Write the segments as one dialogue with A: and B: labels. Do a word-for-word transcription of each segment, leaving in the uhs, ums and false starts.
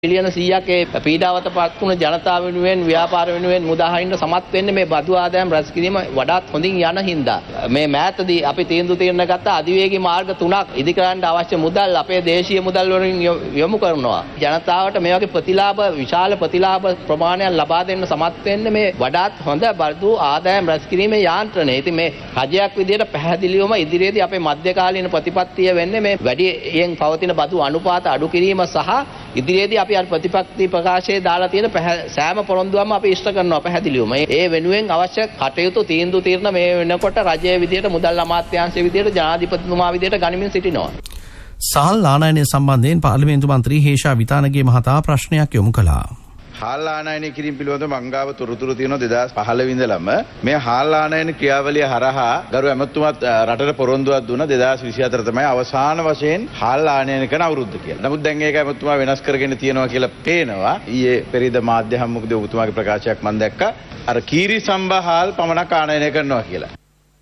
A: මිලියන සීයක් ඒ පීඩාවට පත් වුණ ජනතාව වෙනුවෙන් ව්‍යාපාර වෙනුවෙන් මුදාහරින්න සමත් වෙන්නේ මේ බදු ආදායම් රැස් කිරීම වඩාත් හොඳින් යන හින්දා මේ මෑතදී අපි තීන්දුව తీරන ගත්ත අධිවේගී මාර්ග තුනක් ඉදිකරන්න අවශ්‍ය මුදල් අපේ දේශීය මුදල් වලින් යොමු කරනවා ජනතාවට මේ වගේ ප්‍රතිලාභ විශාල ප්‍රතිලාභ ප්‍රමාණයක් ලබා දෙන්න සමත් වෙන්නේ මේ වඩාත් හොඳ බදු ආදායම් රැස් කිරීමේ යාන්ත්‍රණය. ඉතින් මේ රජයක් විදිහට පැහැදිලිවම ඉදිරියේදී අපේ මධ්‍යකාලීන ප්‍රතිපත්තිය වෙන්නේ මේ වැඩියෙන් පවතින බදු අනුපාත අඩු කිරීම සහ ඉදිරියේදී අපි අර ප්‍රතිපත්ති ප්‍රකාශයේ දාලා තියෙන සෑම පොරොන්දුවක්ම අපි ඉෂ්ට කරනවා පැහැදිලිවම. ඒ වෙනුවෙන් අවශ්‍ය කටයුතු තීන්දුව తీරන මේ වෙනකොට රජයේ විදියට මුදල් අමාත්‍යාංශයේ විදියට ජනාධිපතිතුමා විදියට ගනිමින් සිටිනවා.
B: සහල් ආනයනය සම්බන්ධයෙන් පාර්ලිමේන්තු මන්ත්‍රී හේෂා විතානගේ මහතා ප්‍රශ්නයක් යොමු කළා.
C: හාල් ආනයනය කිරීම පිළිබඳව මංගාව තොරතුරු තියෙනවා දෙදාස් පහළොව ඉඳලම මේ හාල් ආනයන ක්‍රියාවලිය හරහා ගරු ඇමතුමාත් රටට පොරොන්දුවක් දුන්නා දෙදාස් විසි හතර තමයි අවසාන වශයෙන් හාල් ආනයන කරන අවුරුද්ද කියලා. නමුත් දැන් ඒක ඇමතුමා වෙනස් කරගෙන තියෙනවා කියලා පේනවා. ඊයේ පෙරේද මාධ්‍ය හමුවකදී ඔබතුමාගේ ප්‍රකාශයක් මම දැක්කා. අර කීරි සම්බා හාල් පමණක් ආනයනය කරනවා කියලා.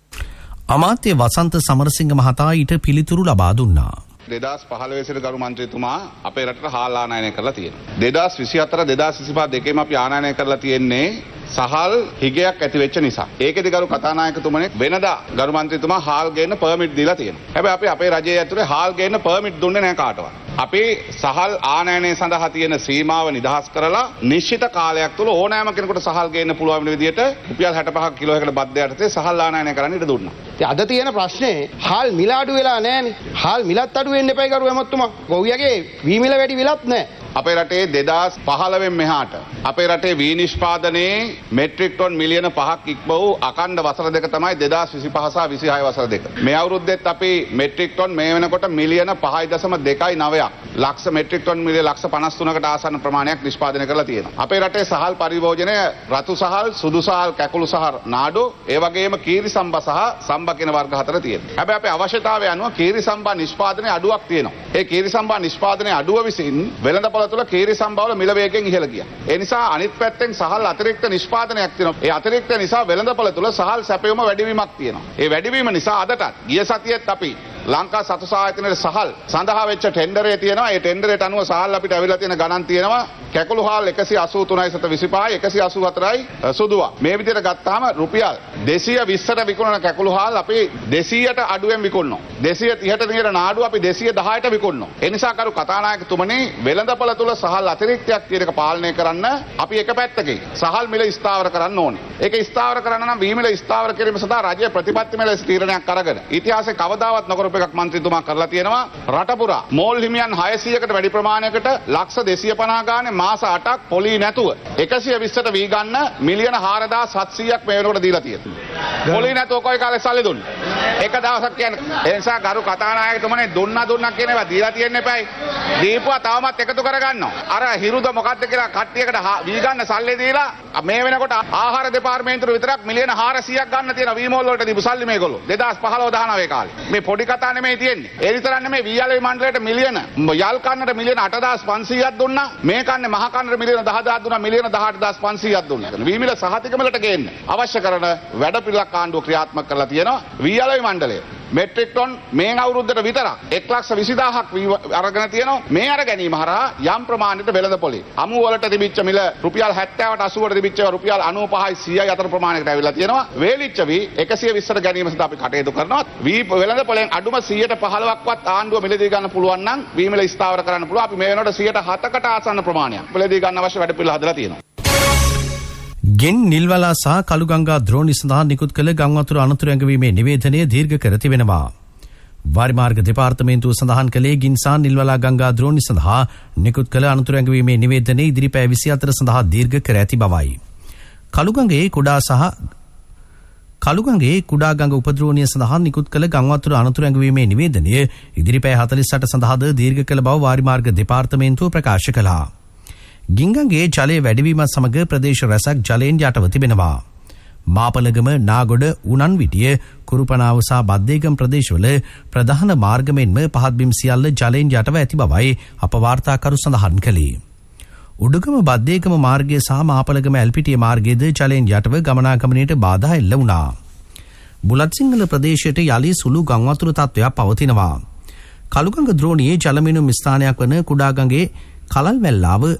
B: අමාත්‍ය වසන්ත සමරසිංහ මහතා ඊට පිළිතුරු ලබා දුන්නා.
D: දෙදාස් පහළොව සිට ගරු මන්ත්‍රීතුමා අපේ රටට හාල් ආනයනය කරලා තියෙනවා. දෙදාස් විසි හතර දෙදාස් විසි පහ දෙකේම අපි ආනයනය කරලා තියෙන්නේ සහල් හිගයක් ඇති වෙච්ච නිසා. ඒකෙදි ගරු කතානායකතුමනේ වෙනදා ගරු මන්ත්‍රීතුමා හාල් ගේන්න පර්මිට් දීලා තියෙනවා. හැබැයි අපි අපේ රජයේ ඇතුලේ හාල් ගේන්න පර්මිට් දුන්නේ නැහැ කාටවත්. අපි සහල් ආනයනය සඳහා තියෙන සීමාව නිදහස් කරලා නිශ්චිත කාලයක් තුල ඕනෑම කෙනෙකුට සහල් ගේන්න පුළුවන් වෙන විදිහට රුපියල් හැට පහක කිලෝයකට බද්ධ යටතේ සහල් ආනයනය කරන්න ඉඩ දුන්නා.
E: ඉතින් අද තියෙන ප්‍රශ්නේ හාල් මිල අඩු වෙලා නැහැනේ. හාල් මිලත් අඩු වෙන්න එපයි ගරු එමතුමා. ගොවියගේ වී මිල වැඩි විලත් නැහැ.
D: අපේ රටේ දෙදාස් පහළොවෙන් මෙහාට අපේ රටේ වී නිෂ්පාදනයේ මෙට්‍රික් ටොන් මිලියන පහක් ඉක්ම වූ අඛණ්ඩ වසර දෙක තමයි දෙදාස් විසි පහ සහ විසි හය වසර දෙක. මේ අවුරුද්දෙත් අපි මෙට්‍රික් ටොන් මේ වෙනකොට මිලියන පහයි දශම දෙකයි නවයක් ලක්ෂ මෙට්‍රික් ටොන් මිලියන ලක්ෂ පනස් තුනකට ආසන්න ප්‍රමාණයක් නිෂ්පාදනය කරලා තියෙනවා. අපේ රටේ සහල් පරිභෝජනය රතු සහල්, සුදු සහල්, කැකුළු සහ නාඩු, ඒ වගේම කීරි සම්බා සහ සම්බා කියන වර්ග හතර තියෙනවා. හැබැයි අපේ අවශ්‍යතාවය අනුව කීරි සම්බා නිෂ්පාදනයේ අඩුවක් තියෙනවා. ඒ කීරි සම්බා නිෂ්පාදනයේ අඩුව විසින් වෙළඳපොළ තුළ කීරි සම්බාවල මිල වේගයෙන් ඉහළ ගියා. ඒ නිසා අනිත් පැත්තෙන් සහල් අතිරික්ත නිෂ්පාදනයක් තියෙනවා. ඒ අතිරික්ත නිසා වෙළඳපොළ තුළ සහල් සැපයුම වැඩිවීමක් තියෙනවා. ඒ වැඩිවීම නිසා අදටත් ගිය සතියේත් අපි ලංකා සතුස ආයතනයේ සහල් සඳහා වෙච්ච ටෙන්ඩරේ තියෙනවා. ඒ ටෙන්ඩරේට අනුව සහල් අපිට ඇවිල්ලා තියෙන ගණන් තියෙනවා. කැකුළු හාල් එකසිය අසූ තුනයි සත විසිපහයි එකසිය අසූ හතරයි සුදුවා. මේ විදිහට ගත්තාම රුපියල් දෙසිය විස්සට විකුණන කැකුළු හාල් අපි දෙසීයට අඩුවෙන් විකුණනවා. දෙසිය තිහට තියෙන නාඩු අපි දෙසිය දහයට විකුණනවා. ඒ නිසා කරු කතානායකතුමනි වෙළඳපොළ තුල සහල් අතිරික්තයක් තියෙන එක පාලනය කරන්න අපි එක පැත්තකින් සහල් මිල ස්ථාවර කරන්න ඕනේ. ඒක ස්ථාවර කරන්න නම් වී මිල ස්ථාවර කිරීම සඳහා රජය ප්‍රතිපත්ති මිල තීරණයක් අරගෙන ඉතිහාසයේ කවදාවත් නොකරපු එකක් මන්ත්‍රීතුමා කරලා තියෙනවා. රට පුරා මෝල් හිමියන් හයසීයකට වැඩි ප්‍රමාණයකට ලක්ෂ දෙසිය පනහ ගානේ මාස අටක් පොලී නැතුව එකසිය විස්සට වී ගන්න මිලියන හාරදාස් හත්සීයක් මේ වෙනකොට දීලා තියෙනවා. පොලී නැතුව කොයි කාලේ සල්ලි දුන්නේ? එක දවසක් කියන්නේ. ඒ නිසා ගරු කතානායකතුමනේ දුන්නා දුන්නා කියන ඒවා දීලා තියෙන්න එපායි. දීපුවා තවමත් එකතු කරගන්නවා. අර හිරුද මොකද්ද කියලා කට්ටියකට වී ගන්න සල්ලි දීලා මේ වෙනකොට ආහාර දෙපාර්තමේන්තුව විතරක් මිලියන හාරසීයක් ගන්න තියෙන වී මෝල් වලට දීපු සල්ලි මේගොල්ලෝ දෙදාස් පහළොව දහනවය කාලේ. මේ පොඩි කතා නෙමෙයි තියෙන්නේ. ඒ විතරක් නෙමෙයි වී අලෙවි මණ්ඩලයට මිලියන යල් කන්නට මිලියන අටදාස් පන්සීයක් දුන්නා. මේ කන්නේ මහ කන්නට මිලියන දහදාස් දුන්නා. මිලියන දහඅටදාස් පන්සීයක් දුන්නා. වී මිල සහතික මිලට ගේන්න අවශ්‍ය කරන වැඩ පිළිවෙලක් ආණ්ඩුව ක්‍රියාත්මක කරලා තියෙනවා. වී අලෙවි මණ්ඩලය මෙට්‍රික් ටොන් මේ අවුරුද්දට විතරක් එක් ලක්ෂ විසිදාහක් අරගෙන තියෙනවා. මේ අර ගැනීම හරහා යම් ප්‍රමාණයකට වෙළඳපොලේ අමු වලට තිබිච්ච මිල රුපියල් හැත්තෑවට අසූවට තිබිච්ච රුපියල් අනූපහයි සීයයි අතර ප්‍රමාණයකට ඇවිල්ලා තියෙනවා. වේලිච්ච වී එකසිය විස්සට ගැනීම සඳහා අපි කටයුතු කරනවා. වී වෙළඳපොලෙන් අඩුම සීයට පහළොවක්වත් ආණ්ඩුව මිලදී ගන්න පුළුවන් නම් වී මිල ස්ථාවර කරන්න පුළුවන්. අපි මේ වෙනකොට සීයට හතකට ආසන්න ප්‍රමාණයක් මිලදී ගන්න අවශ්‍ය වැඩ පිළිවෙල හදලා තියෙනවා.
B: ගෙන් නිල්වලා සහ කළුගංගා ද්‍රෝණි සඳහා නිකුත් කළ ගංවතුර අනතුරු ඇඟවීමේ නිවේදනය දීර්ඝ කර තිබෙනවා. වාරිමාර්ග දෙපාර්තමේන්තුව සඳහන් කළේ ගින්සා නිල්වලා ගංගා ද්‍රෝණි සඳහා නිකුත් කළ අනතුරු ඇඟවීමේ නිවේදනය ඉදිරිපෑ විසි හතර සඳහා දීර්ඝ කර ඇති බවයි. කළුගඟේ කුඩා සහ කළුගඟේ කුඩා ගඟ උපද්‍රෝණිය සඳහා නිකුත් කළ ගංවතුර අනතුරු ඇඟවීමේ නිවේදනය ඉදිරිපෑ හතළිස් අට සඳහාද දීර්ඝ කළ බව වාරිමාර්ග දෙපාර්තමේන්තුව ප්‍රකාශ කළා. ගිංගගේ ජලය වැඩිවීමත් සමග ප්‍රදේශ රැසක් ජලයෙන් යටව තිබෙනවා. මාපලගම නාගොඩ උනන්විටිය කුරුපනාව සහ බද්දේගම් ප්‍රදේශවල ප්‍රධාන මාර්ගමෙන්ම පහත් බිම් සියල්ල ජලයෙන් යටව ඇති බවයි අප වාර්තාකරු සඳහන් කළේ. උඩුගම බද්දේගම මාර්ගය සහ මාපලගම ඇල්පිටිය මාර්ගයේද ජලයෙන් යටව ගමනාගමනයට බාධා එල්ල වුණා. බුලත්සිංහල ප්‍රදේශයට යලි සුළු ගංවතුර තත්ත්වයක් පවතිනවා. කළුගඟ ද්‍රෝණියේ ජලමිනුම් ස්ථානයක් වන කුඩාගඟේ කලල්වැල්ලාව